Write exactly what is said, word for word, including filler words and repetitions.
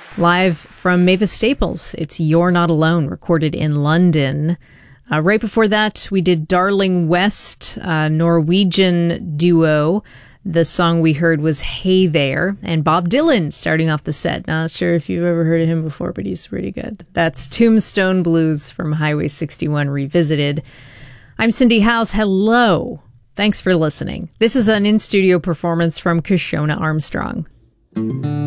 Live from Mavis Staples, it's You're Not Alone, recorded in London. Uh, right before that, we did Darling West, a Norwegian duo. The song we heard was Hey There, and Bob Dylan starting off the set. Not sure if you've ever heard of him before, but he's pretty good. That's Tombstone Blues from Highway sixty-one Revisited. I'm Cindy House. Hello. Thanks for listening. This is an in-studio performance from Kashona Armstrong.